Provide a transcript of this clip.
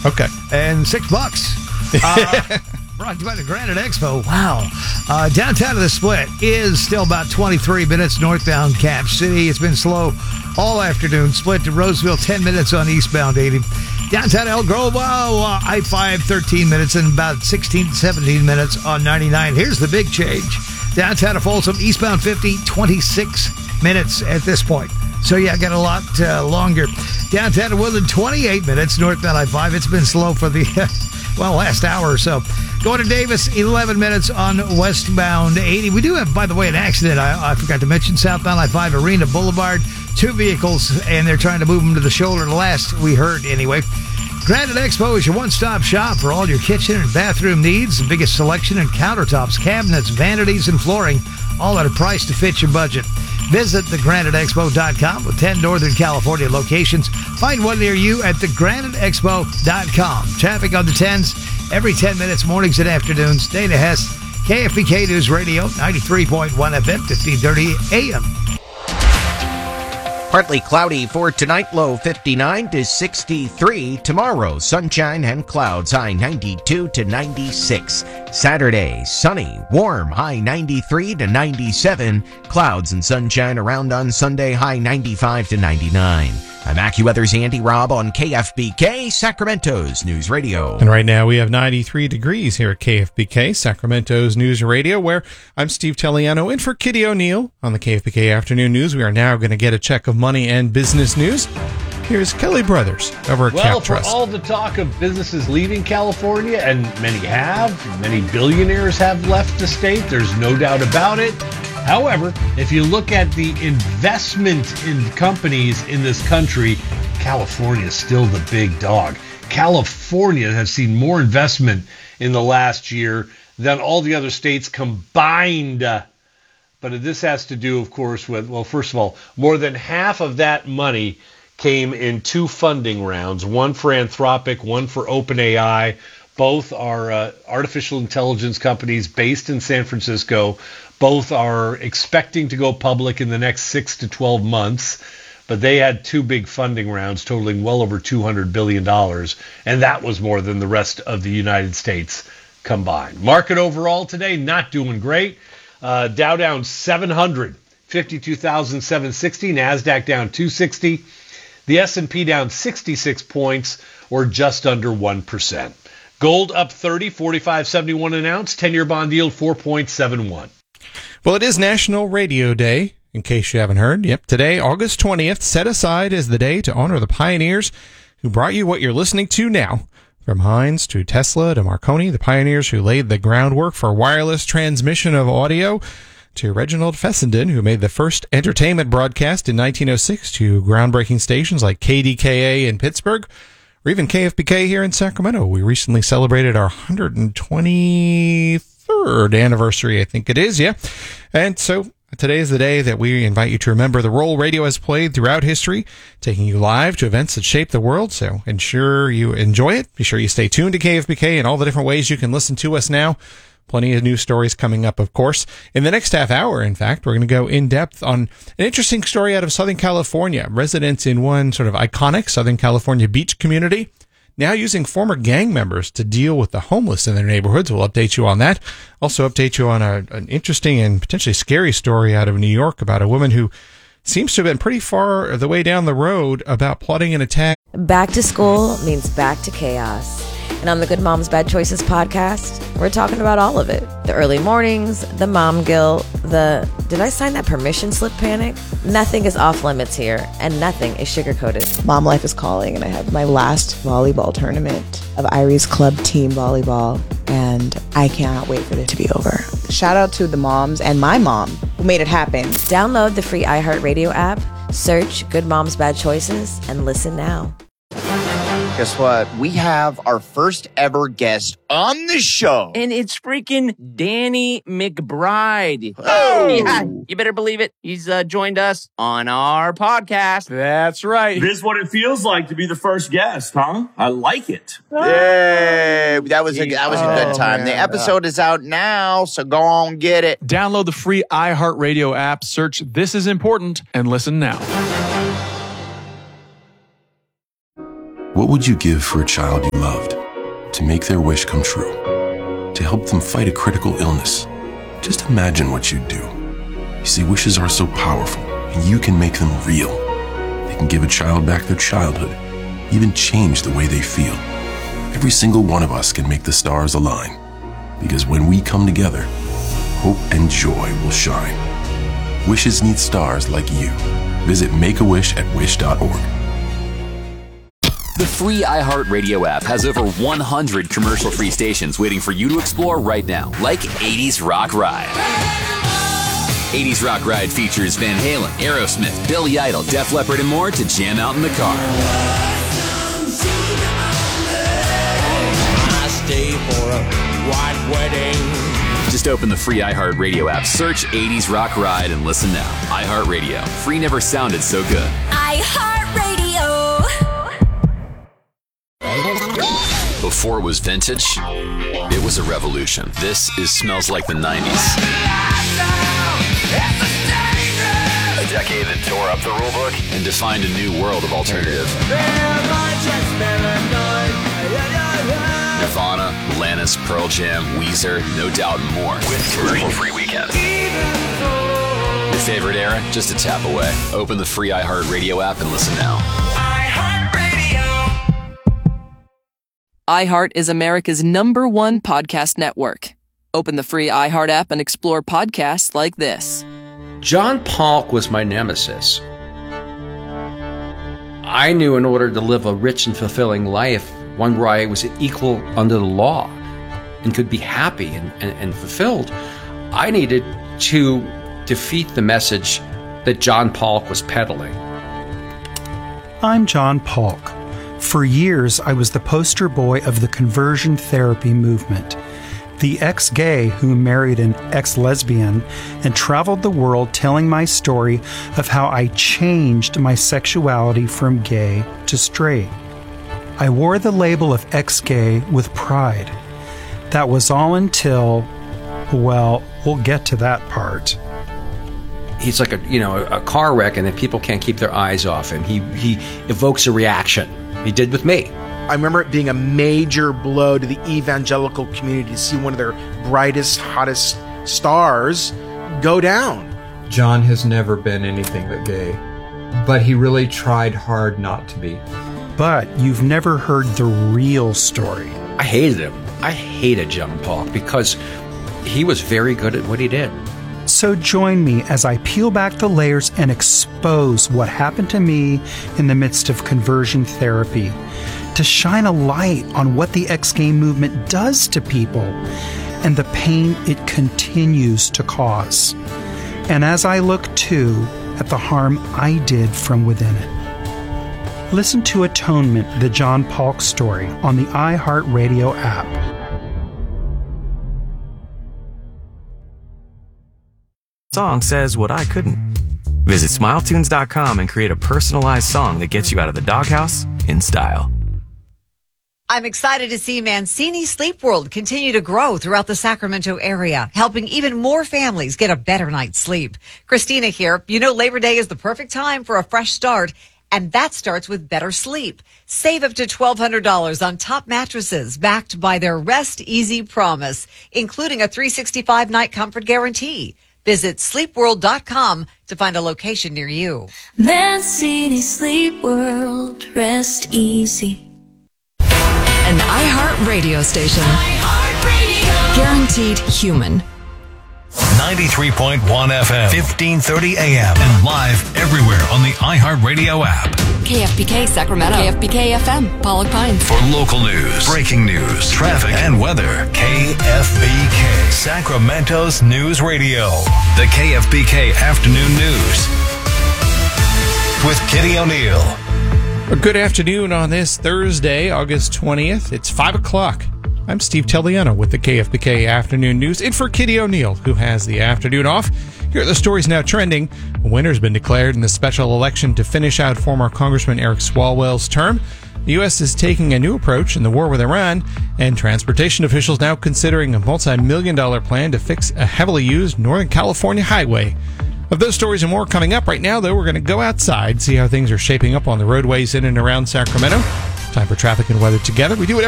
Okay. And $6. Brought to you by the Granite Expo. Wow. Downtown of the Split is still about 23 minutes northbound Cap City. It's been slow all afternoon. Split to Roseville, 10 minutes on eastbound 80. Downtown Elk Grove, I-5, 13 minutes, and about 16 to 17 minutes on 99. Here's the big change. Downtown of Folsom, eastbound 50, 26 minutes at this point. So, yeah, got a lot longer. Downtown of Woodland, 28 minutes, northbound I-5. It's been slow for the, last hour or so. Going to Davis, 11 minutes on westbound 80. We do have, by the way, an accident. I forgot to mention southbound I-5 Arena Boulevard. 2 vehicles, and they're trying to move them to the shoulder. Last we heard, anyway. Granite Expo is your one-stop shop for all your kitchen and bathroom needs. The biggest selection in countertops, cabinets, vanities, and flooring, all at a price to fit your budget. Visit thegraniteexpo.com with 10 Northern California locations. Find one near you at thegraniteexpo.com. Traffic on the 10s every 10 minutes, mornings and afternoons. Dana Hess, KFBK News Radio, 93.1 FM, 1530 AM. Partly cloudy for tonight, low 59 to 63. Tomorrow, sunshine and clouds, high 92 to 96. Saturday, sunny, warm, high 93 to 97. Clouds and sunshine around on Sunday, high 95 to 99. I'm AccuWeather's Andy Robb on KFBK, Sacramento's News Radio. And right now we have 93 degrees here at KFBK, Sacramento's News Radio, where I'm Steve Telliano in for Kitty O'Neill on the KFBK Afternoon News. We are now going to get a check of money and business news. Here's Kelly Brothers over at Cap Trust. For all the talk of businesses leaving California, and many billionaires have left the state, there's no doubt about it. However, if you look at the investment in companies in this country, California is still the big dog. California has seen more investment in the last year than all the other states combined. But this has to do, of course, with, first of all, more than half of that money came in 2 funding rounds, one for Anthropic, one for OpenAI. Both are artificial intelligence companies based in San Francisco. Both are expecting to go public in the next 6 to 12 months. But they had 2 big funding rounds totaling well over $200 billion. And that was more than the rest of the United States combined. Market overall today, not doing great. Dow down 700, 52,760. NASDAQ down 260. The S&P down 66 points, or just under 1%. Gold up 30, 45.71 an ounce. 10-year bond yield 4.71. Well, it is National Radio Day, in case you haven't heard. Yep, today, August 20th, set aside as the day to honor the pioneers who brought you what you're listening to now. From Heinz to Tesla to Marconi, the pioneers who laid the groundwork for wireless transmission of audio, to Reginald Fessenden, who made the first entertainment broadcast in 1906, to groundbreaking stations like KDKA in Pittsburgh, or even KFBK here in Sacramento. We recently celebrated our 123rd anniversary, I think it is, yeah. And so today is the day that we invite you to remember the role radio has played throughout history, taking you live to events that shape the world. So ensure you enjoy it. Be sure you stay tuned to KFBK and all the different ways you can listen to us now. Plenty of news stories coming up, of course. In the next half hour, in fact, we're going to go in depth on an interesting story out of Southern California. Residents in one sort of iconic Southern California beach community now using former gang members to deal with the homeless in their neighborhoods. We'll update you on that. Also update you on an interesting and potentially scary story out of New York about a woman who seems to have been pretty far the way down the road about plotting an attack. Back to school means back to chaos. And on the Good Moms Bad Choices podcast, we're talking about all of it. The early mornings, the mom guilt, the did I sign that permission slip panic? Nothing is off limits here, and nothing is sugar-coated. Mom life is calling, and I have my last volleyball tournament of Irie's Club Team Volleyball, and I cannot wait for it to be over. Shout out to the moms and my mom who made it happen. Download the free iHeartRadio app, search Good Moms Bad Choices, and listen now. Guess what? We have our first ever guest on the show. And it's freaking Danny McBride. Oh! Yeah, you better believe it. He's joined us on our podcast. That's right. This is what it feels like to be the first guest, huh? I like it. Yay! That was a good time. Man. The episode is out now, so go on, get it. Download the free iHeartRadio app, search This Is Important, and listen now. What would you give for a child you loved? To make their wish come true? To help them fight a critical illness? Just imagine what you'd do. You see, wishes are so powerful, and you can make them real. They can give a child back their childhood, even change the way they feel. Every single one of us can make the stars align, because when we come together, hope and joy will shine. Wishes need stars like you. Visit Make-A-Wish at wish.org. The free iHeartRadio app has over 100 commercial-free stations waiting for you to explore right now, like 80s Rock Ride. 80s Rock Ride features Van Halen, Aerosmith, Billy Idol, Def Leppard, and more to jam out in the car. I stay for a white wedding. Just open the free iHeartRadio app, search 80s Rock Ride, and listen now. iHeartRadio. Free never sounded so good. iHeartRadio. Before it was vintage, it was a revolution. This is Smells Like the 90s. A decade that tore up the rulebook and defined a new world of alternative. Nirvana, Alanis, Pearl Jam, Weezer, No Doubt, and more. With commercial-free weekends. Your favorite era? Just a tap away. Open the free iHeartRadio app and listen now. iHeart is America's #1 podcast network. Open the free iHeart app and explore podcasts like this. John Polk was my nemesis. I knew in order to live a rich and fulfilling life, one where I was equal under the law and could be happy and fulfilled, I needed to defeat the message that John Polk was peddling. I'm John Polk. For years, I was the poster boy of the conversion therapy movement. The ex-gay who married an ex-lesbian and traveled the world telling my story of how I changed my sexuality from gay to straight. I wore the label of ex-gay with pride. That was all until, well, we'll get to that part. He's like a car wreck, and then people can't keep their eyes off him. He evokes a reaction. He did with me. I remember it being a major blow to the evangelical community to see one of their brightest, hottest stars go down. John has never been anything but gay, but he really tried hard not to be. But you've never heard the real story. I hated him. I hated John Polk because he was very good at what he did. So join me as I peel back the layers and expose what happened to me in the midst of conversion therapy, to shine a light on what the ex-gay movement does to people and the pain it continues to cause. And as I look too at the harm I did from within it. Listen to Atonement, the John Polk story, on the iHeartRadio app. Song says what I couldn't. Visit SmileTunes.com and create a personalized song that gets you out of the doghouse in style. I'm excited to see Mancini Sleep World continue to grow throughout the Sacramento area, helping even more families get a better night's sleep. Christina here. You know Labor Day is the perfect time for a fresh start, and that starts with better sleep. Save up to $1,200 on top mattresses backed by their Rest Easy promise, including a 365-night comfort guarantee. Visit sleepworld.com to find a location near you. Mancini Sleep World, rest easy. An iHeart radio station. Guaranteed human. 93.1 FM, 1530 AM, and live everywhere on the iHeartRadio app. KFBK Sacramento. KFBK FM, Pollock Pines. For local news, breaking news, traffic, and weather, KFBK, Sacramento's news radio. The KFBK Afternoon News with Kitty O'Neill. Good afternoon on this Thursday, August 20th. It's 5 o'clock. I'm Steve Telliano with the KFBK Afternoon News, in for Kitty O'Neill, who has the afternoon off. Here are the stories now trending. A winner's been declared in the special election to finish out former Congressman Eric Swalwell's term. The U.S. is taking a new approach in the war with Iran, and transportation officials now considering a multi-million-dollar plan to fix a heavily used Northern California highway. Of those stories and more coming up right now, though, we're going to go outside, see how things are shaping up on the roadways in and around Sacramento. Time for traffic and weather together. We do it